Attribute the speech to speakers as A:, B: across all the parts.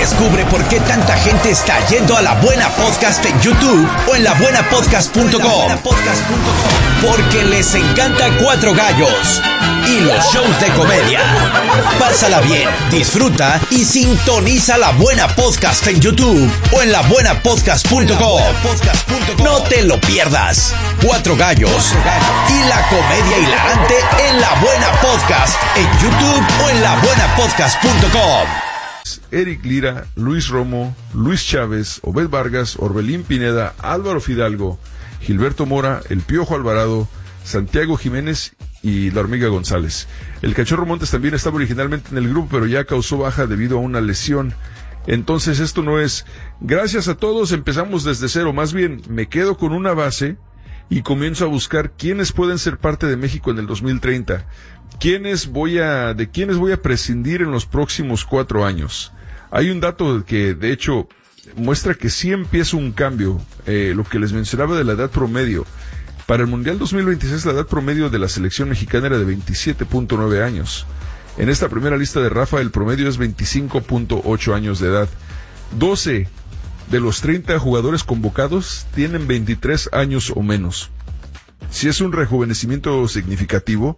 A: Descubre por qué tanta gente está yendo a La Buena Podcast en YouTube o en labuenapodcast.com. Porque les encanta Cuatro Gallos y los shows de comedia. Pásala bien, disfruta y sintoniza La Buena Podcast en YouTube o en labuenapodcast.com. No te lo pierdas. Cuatro Gallos y la comedia hilarante en La Buena Podcast en YouTube o en labuenapodcast.com.
B: Eric Lira, Luis Romo, Luis Chávez, Obed Vargas, Orbelín Pineda, Álvaro Fidalgo, Gilberto Mora, El Piojo Alvarado, Santiago Jiménez y La Hormiga González. El Cachorro Montes también estaba originalmente en el grupo, pero ya causó baja debido a una lesión. Entonces esto no es gracias a todos, empezamos desde cero, más bien me quedo con una base y comienzo a buscar quiénes pueden ser parte de México en el 2030. ¿De quiénes voy a prescindir en los próximos 4 años? Hay un dato que, de hecho, muestra que sí empieza un cambio, lo que les mencionaba de la edad promedio. Para el Mundial 2026, la edad promedio de la selección mexicana era de 27.9 años. En esta primera lista de Rafa, el promedio es 25.8 años de edad. 12 de los 30 jugadores convocados tienen 23 años o menos. Si es un rejuvenecimiento significativo,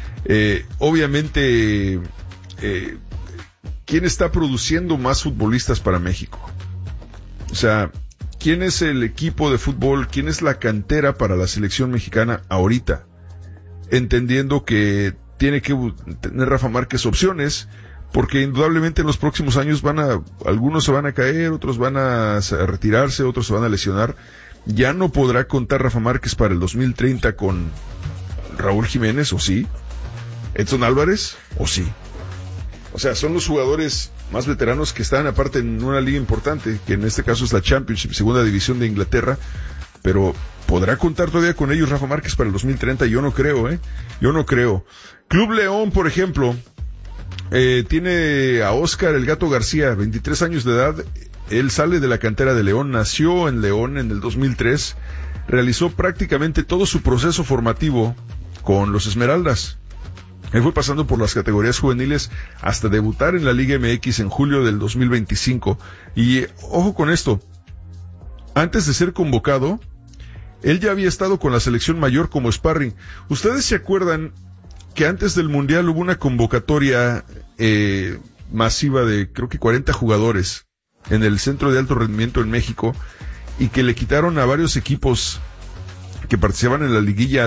B: obviamente, ¿quién está produciendo más futbolistas para México? O sea, ¿quién es el equipo de fútbol? ¿Quién es la cantera para la selección mexicana ahorita? Entendiendo que tiene que tener Rafa Márquez opciones, porque indudablemente en los próximos años algunos se van a caer, otros van a retirarse, otros se van a lesionar. Ya no podrá contar Rafa Márquez para el 2030 con Raúl Jiménez, ¿o sí? Edson Álvarez, ¿o sí? O sea, son los jugadores más veteranos que están aparte en una liga importante, que en este caso es la Championship, segunda división de Inglaterra, pero ¿podrá contar todavía con ellos Rafa Márquez para el 2030? Yo no creo, Yo no creo. Club León, por ejemplo, tiene a Óscar El Gato García, 23 años de edad. Él sale de la cantera de León, nació en León en el 2003, realizó prácticamente todo su proceso formativo con los Esmeraldas. Él fue pasando por las categorías juveniles hasta debutar en la Liga MX en julio del 2025. Y ojo con esto, antes de ser convocado, él ya había estado con la selección mayor como sparring. ¿Ustedes se acuerdan que antes del Mundial hubo una convocatoria masiva de creo que 40 jugadores en el Centro de Alto Rendimiento en México y que le quitaron a varios equipos que participaban en la liguilla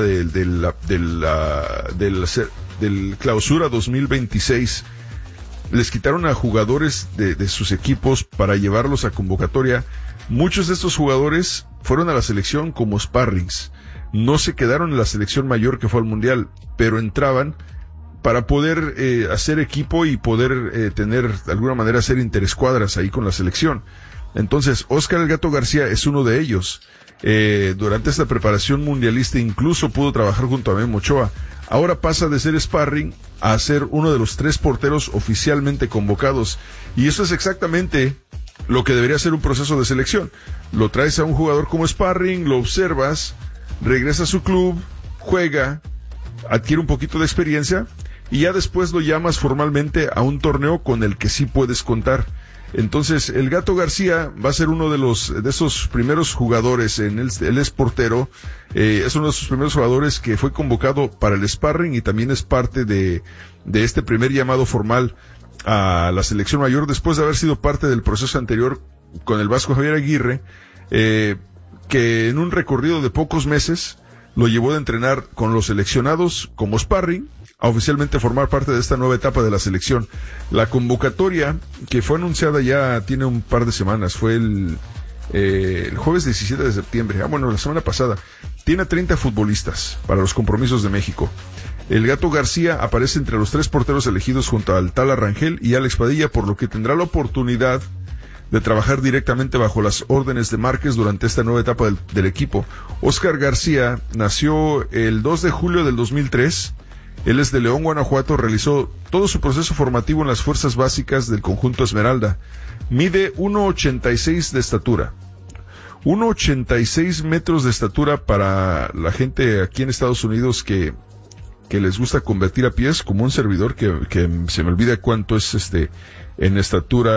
B: del Clausura 2026? Les quitaron a jugadores de sus equipos para llevarlos a convocatoria. Muchos de estos jugadores fueron a la selección como sparrings. No se quedaron en la selección mayor que fue al Mundial, pero entraban para poder hacer equipo y poder tener, de alguna manera, hacer interescuadras ahí con la selección. Entonces, Óscar El Gato García es uno de ellos. Durante esta preparación mundialista incluso pudo trabajar junto a Memo Ochoa. Ahora pasa de ser sparring a ser uno de los 3 porteros oficialmente convocados. Y eso es exactamente lo que debería ser un proceso de selección. Lo traes a un jugador como sparring, lo observas, regresa a su club, juega, adquiere un poquito de experiencia y ya después lo llamas formalmente a un torneo con el que sí puedes contar. Entonces, el Gato García va a ser uno de esos primeros jugadores él es portero, es uno de esos primeros jugadores que fue convocado para el sparring y también es parte de este primer llamado formal a la selección mayor después de haber sido parte del proceso anterior con el Vasco Javier Aguirre, que en un recorrido de pocos meses lo llevó de entrenar con los seleccionados como sparring a oficialmente formar parte de esta nueva etapa de la selección. La convocatoria, que fue anunciada ya tiene un par de semanas, fue el jueves 17 de septiembre, la semana pasada, tiene 30 futbolistas para los compromisos de México. El Gato García aparece entre los 3 porteros elegidos junto al Tala Rangel y Alex Padilla, por lo que tendrá la oportunidad de trabajar directamente bajo las órdenes de Márquez durante esta nueva etapa del equipo. Óscar García nació el 2 de julio del 2003. Él es de León, Guanajuato, realizó todo su proceso formativo en las fuerzas básicas del conjunto Esmeralda. Mide 1.86 de estatura. 1.86 metros de estatura para la gente aquí en Estados Unidos que les gusta convertir a pies, como un servidor que se me olvida cuánto es en estatura